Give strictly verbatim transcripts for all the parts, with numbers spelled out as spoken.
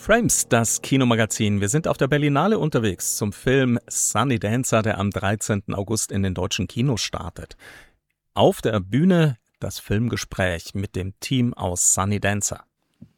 Frames, das Kinomagazin. Wir sind auf der Berlinale unterwegs zum Film Sunny Dancer, der am dreizehnten August in den deutschen Kinos startet. Auf der Bühne das Filmgespräch mit dem Team aus Sunny Dancer.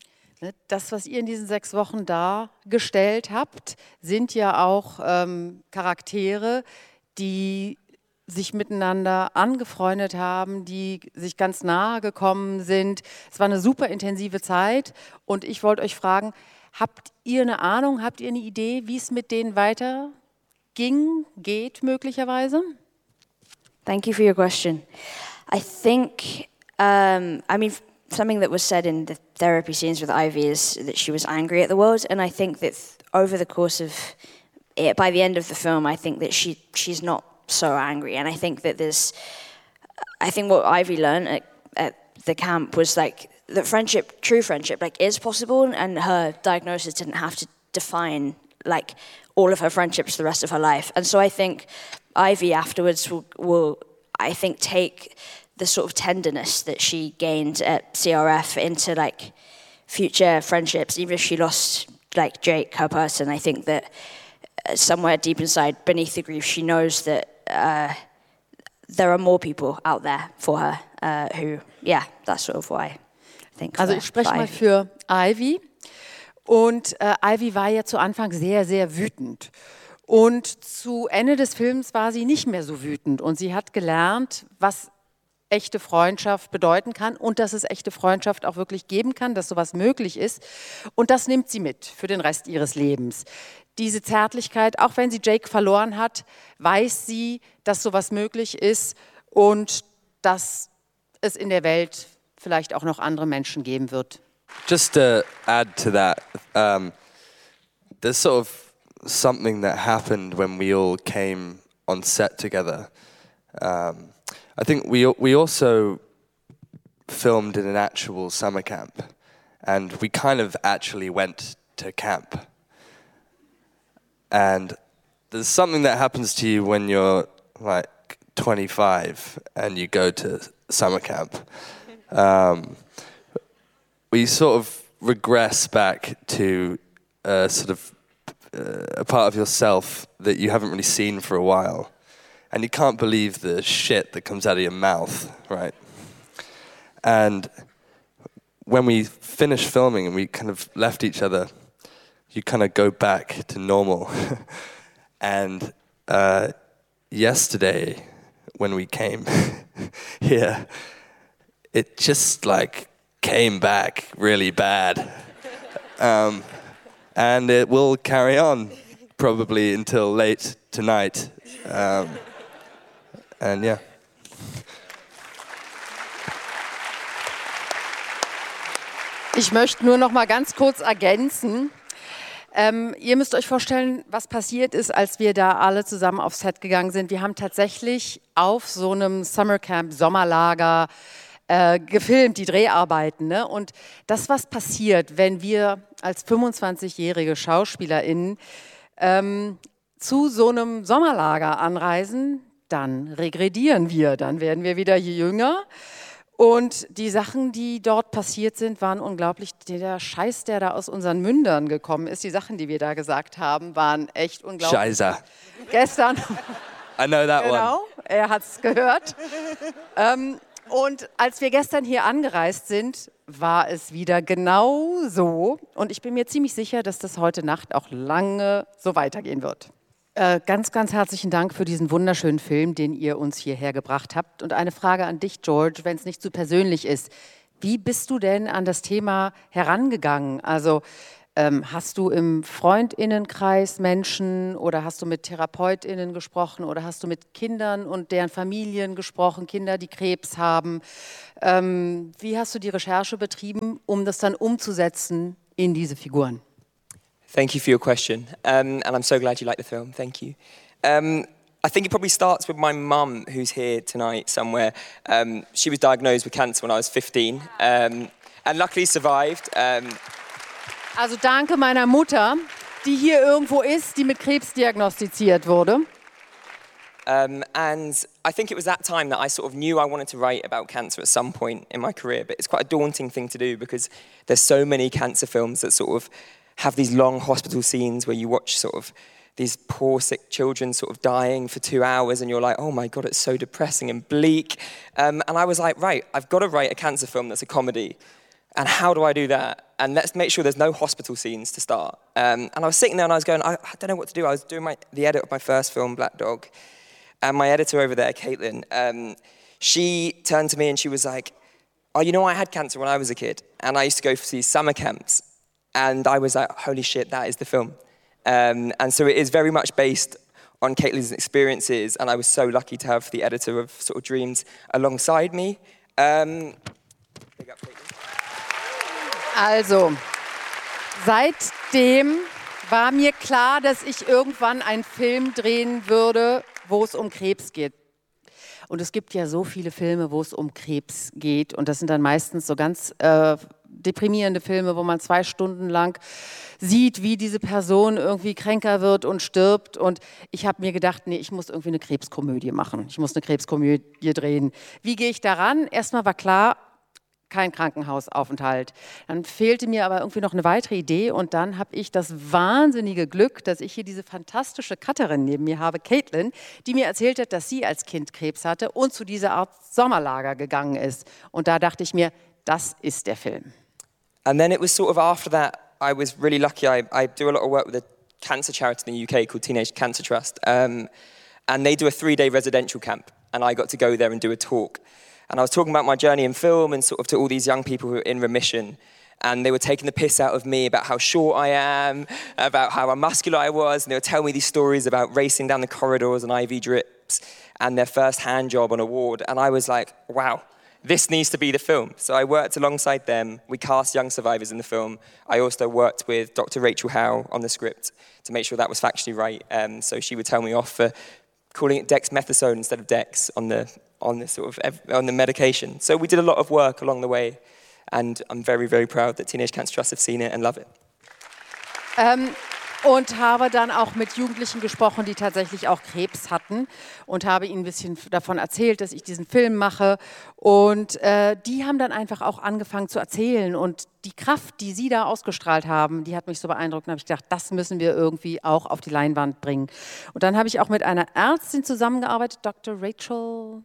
Das, was ihr in diesen sechs Wochen dargestellt habt, sind ja auch ähm, Charaktere, die sich miteinander angefreundet haben, die sich ganz nahe gekommen sind. Es war eine super intensive Zeit und ich wollte euch fragen, habt ihr eine Ahnung, habt ihr eine Idee, wie es mit denen weiterging, geht möglicherweise? Thank you for your question. I think, um, I mean, something that was said in the therapy scenes with Ivy is that she was angry at the world, and I think that over the course of it, by the end of the film, I think that she she's not so angry, and I think that there's, I think what Ivy learned at, at the camp was like that friendship, true friendship, like is possible, and her diagnosis didn't have to define like all of her friendships the rest of her life, and so I think Ivy afterwards will, will I think take the sort of tenderness that she gained at C R F into like future friendships, even if she lost like Jake, her person. I think that somewhere deep inside, beneath the grief, she knows that uh, there are more people out there for her uh, who, yeah, that's sort of why I think. Also ich spreche mal für Ivy und äh, Ivy war ja zu Anfang sehr, sehr wütend. Und zu Ende des Films war sie nicht mehr so wütend und sie hat gelernt, was echte Freundschaft bedeuten kann und dass es echte Freundschaft auch wirklich geben kann, dass sowas möglich ist. Und das nimmt sie mit für den Rest ihres Lebens. Diese Zärtlichkeit, auch wenn sie Jake verloren hat, weiß sie, dass sowas möglich ist und dass es in der Welt vielleicht auch noch andere Menschen geben wird. Just to add to that, um, there's sort of something that happened when we all came on set together. Um, I think we we also filmed in an actual summer camp, and we kind of actually went to camp. And there's something that happens to you when you're like twenty-five and you go to summer camp. Um, we sort of regress back to a sort of uh, a part of yourself that you haven't really seen for a while. And you can't believe the shit that comes out of your mouth, right? And when we finished filming and we kind of left each other, you kind of go back to normal. And uh, yesterday, when we came here, it just like came back really bad. Um, and it will carry on probably until late tonight. Um, And yeah. Ich möchte nur noch mal ganz kurz ergänzen. Ähm, ihr müsst euch vorstellen, was passiert ist, als wir da alle zusammen aufs Set gegangen sind. Wir haben tatsächlich auf so einem Summercamp, Sommerlager äh, gefilmt, die Dreharbeiten. Ne? Und das, was passiert, wenn wir als fünfundzwanzigjährige SchauspielerInnen ähm, zu so einem Sommerlager anreisen, dann regredieren wir, dann werden wir wieder jünger. Und die Sachen, die dort passiert sind, waren unglaublich. Der Scheiß, der da aus unseren Mündern gekommen ist, die Sachen, die wir da gesagt haben, waren echt unglaublich. Scheiße. Gestern. I know that genau, one. Er hat es gehört. ähm, und als wir gestern hier angereist sind, war es wieder genau so. Und ich bin mir ziemlich sicher, dass das heute Nacht auch lange so weitergehen wird. Äh, ganz, ganz herzlichen Dank für diesen wunderschönen Film, den ihr uns hierher gebracht habt. Und eine Frage an dich, George, wenn es nicht zu persönlich ist. Wie bist du denn an das Thema herangegangen? Also ähm, hast du im Freundinnenkreis Menschen oder hast du mit TherapeutInnen gesprochen oder hast du mit Kindern und deren Familien gesprochen, Kinder, die Krebs haben? Ähm, wie hast du die Recherche betrieben, um das dann umzusetzen in diese Figuren? Thank you for your question, um, and I'm so glad you like the film. Thank you. Um, I think it probably starts with my mum, who's here tonight somewhere. Um, she was diagnosed with cancer when I was fifteen, um, and luckily survived. Um, also danke meiner Mutter, die hier irgendwo ist, die mit Krebs diagnostiziert wurde. Um, and I think it was that time that I sort of knew I wanted to write about cancer at some point in my career, but it's quite a daunting thing to do because there's so many cancer films that sort of have these long hospital scenes where you watch sort of these poor sick children sort of dying for two hours and you're like, oh my God, it's so depressing and bleak. Um, and I was like, right, I've got to write a cancer film that's a comedy. And how do I do that? And let's make sure there's no hospital scenes to start. Um, and I was sitting there and I was going, I, I don't know what to do. I was doing my, the edit of my first film, Black Dog. And my editor over there, Caitlin, um, she turned to me and she was like, oh, you know, I had cancer when I was a kid. And I used to go for these summer camps. And I was like, holy shit, that is the film. Um, and so it is very much based on Caitlin's experiences, and I was so lucky to have the editor of sort of Dreams alongside me. Um, big up, Caitlin. Also, seitdem war mir klar, dass ich irgendwann einen Film drehen würde, wo es um Krebs geht. Und es gibt ja so viele Filme, wo es um Krebs geht. Und das sind dann meistens so ganz äh, deprimierende Filme, wo man zwei Stunden lang sieht, wie diese Person irgendwie kränker wird und stirbt. Und ich habe mir gedacht, nee, ich muss irgendwie eine Krebskomödie machen. Ich muss eine Krebskomödie drehen. Wie gehe ich daran? Erstmal war klar, kein Krankenhausaufenthalt. Dann fehlte mir aber irgendwie noch eine weitere Idee und dann habe ich das wahnsinnige Glück, dass ich hier diese fantastische Cutterin neben mir habe, Caitlin, die mir erzählt hat, dass sie als Kind Krebs hatte und zu dieser Art Sommerlager gegangen ist. Und da dachte ich mir, das ist der Film. And then it was sort of after that, I was really lucky. I, I do a lot of work with a cancer charity in the U K called Teenage Cancer Trust. Um, and they do a three-day residential camp. And I got to go there and do a talk. And I was talking about my journey in film and sort of to all these young people who are in remission. And they were taking the piss out of me about how short I am, about how muscular I was. And they would tell me these stories about racing down the corridors and I V drips and their first hand job on a ward. And I was like, wow, this needs to be the film. So I worked alongside them. We cast young survivors in the film. I also worked with Doctor Rachel Howe on the script to make sure that was factually right. Um, so she would tell me off for calling it dexamethasone instead of Dex on the on the sort of on the medication. So we did a lot of work along the way, and I'm very, very proud that Teenage Cancer Trust have seen it and love it. Ähm, und habe dann auch mit Jugendlichen gesprochen, die tatsächlich auch Krebs hatten und habe ihnen ein bisschen davon erzählt, dass ich diesen Film mache. Und äh, die haben dann einfach auch angefangen zu erzählen und die Kraft, die sie da ausgestrahlt haben, die hat mich so beeindruckt und habe ich gedacht, das müssen wir irgendwie auch auf die Leinwand bringen. Und dann habe ich auch mit einer Ärztin zusammengearbeitet, Doktor Rachel.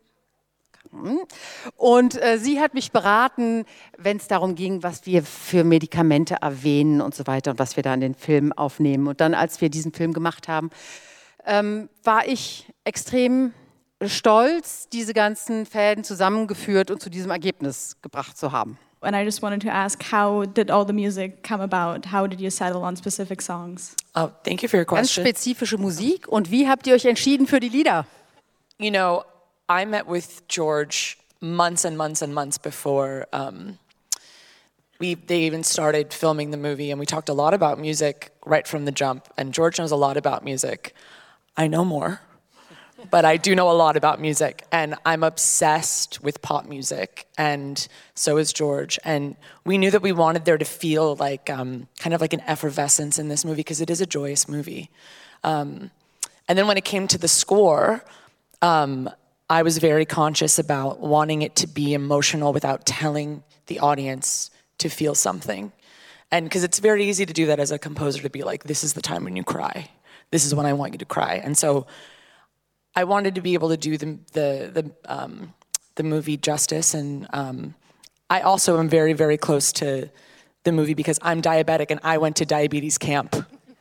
Und äh, sie hat mich beraten, wenn es darum ging, was wir für Medikamente erwähnen und so weiter und was wir da in den Film aufnehmen. Und dann, als wir diesen Film gemacht haben, ähm, war ich extrem stolz, diese ganzen Fäden zusammengeführt und zu diesem Ergebnis gebracht zu haben. And I just wanted to ask, how did all the music come about? How did you settle on specific songs? Oh, thank you for your Ganz question. spezifische Musik. Und wie habt ihr euch entschieden für die Lieder? You know, I met with George months and months and months before um, we they even started filming the movie, and we talked a lot about music right from the jump. And George knows a lot about music. I know more, but I do know a lot about music, and I'm obsessed with pop music, and so is George. And we knew that we wanted there to feel like um, kind of like an effervescence in this movie because it is a joyous movie. Um, and then when it came to the score, um, I was very conscious about wanting it to be emotional without telling the audience to feel something. And because it's very easy to do that as a composer, to be like, this is the time when you cry. This is when I want you to cry. And so I wanted to be able to do the the the, um, the movie justice. And um, I also am very, very close to the movie because I'm diabetic and I went to diabetes camp.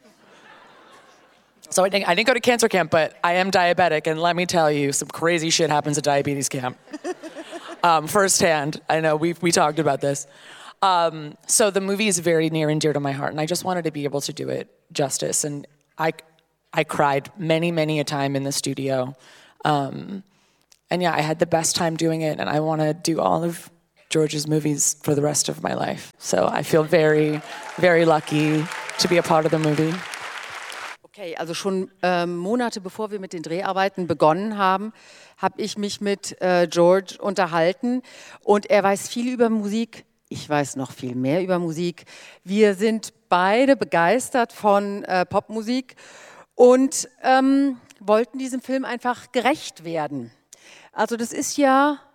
So I didn't, I didn't go to cancer camp, but I am diabetic, and let me tell you, some crazy shit happens at diabetes camp. um, firsthand, I know, we we talked about this. Um, so the movie is very near and dear to my heart, and I just wanted to be able to do it justice. And I, I cried many, many a time in the studio. Um, and yeah, I had the best time doing it, and I want to do all of George's movies for the rest of my life. So I feel very, very lucky to be a part of the movie. Okay, also schon ähm, Monate bevor wir mit den Dreharbeiten begonnen haben, habe ich mich mit äh, George unterhalten und er weiß viel über Musik. Ich weiß noch viel mehr über Musik. Wir sind beide begeistert von äh, Popmusik und ähm, wollten diesem Film einfach gerecht werden. Also das ist ja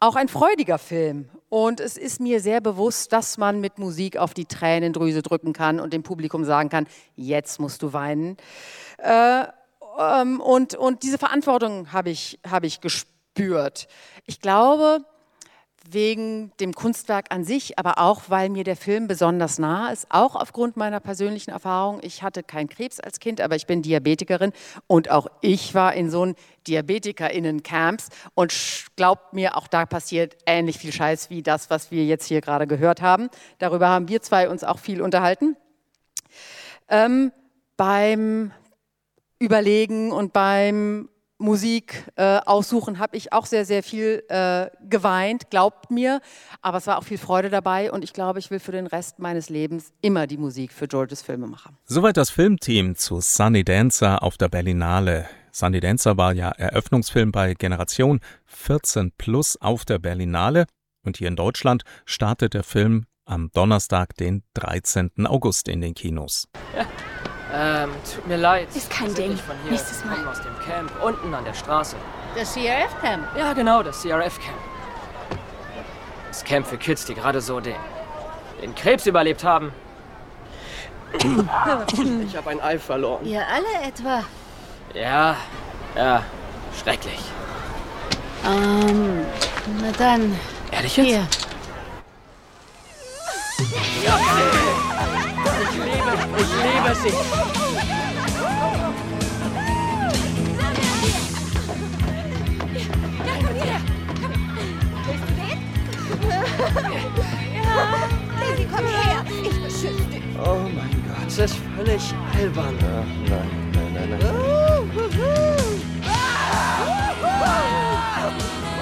auch ein freudiger Film. Und es ist mir sehr bewusst, dass man mit Musik auf die Tränendrüse drücken kann und dem Publikum sagen kann, jetzt musst du weinen. Äh, ähm, und, und diese Verantwortung habe ich, habe ich gespürt. Ich glaube, wegen dem Kunstwerk an sich, aber auch, weil mir der Film besonders nah ist, auch aufgrund meiner persönlichen Erfahrung. Ich hatte keinen Krebs als Kind, aber ich bin Diabetikerin und auch ich war in so einem DiabetikerInnen-Camps und glaubt mir, auch da passiert ähnlich viel Scheiß wie das, was wir jetzt hier gerade gehört haben. Darüber haben wir zwei uns auch viel unterhalten. Ähm, beim Überlegen und beim Musik äh, aussuchen, habe ich auch sehr, sehr viel äh, geweint, glaubt mir, aber es war auch viel Freude dabei und ich glaube, ich will für den Rest meines Lebens immer die Musik für Georges Filme machen. Soweit das Filmteam zu Sunny Dancer auf der Berlinale. Sunny Dancer war ja Eröffnungsfilm bei Generation vierzehn plus auf der Berlinale und hier in Deutschland startet der Film am Donnerstag, den dreizehnten August in den Kinos. Ja. Ähm, tut mir leid. Ist kein Ding. Von hier. Nächstes Mal. Ich komme aus dem Camp, unten an der Straße. Das C R F-Camp? Ja, genau, das C R F-Camp. Das Camp für Kids, die gerade so den, den Krebs überlebt haben. Ich habe ein Ei verloren. Ihr alle etwa? Ja, ja, schrecklich. Ähm, na dann. Ehrlich jetzt? Hier. Ich liebe, ich liebe sie. Daisy, komm her. Ich beschütze dich. Oh mein Gott, das ist völlig albern. Ja, nein.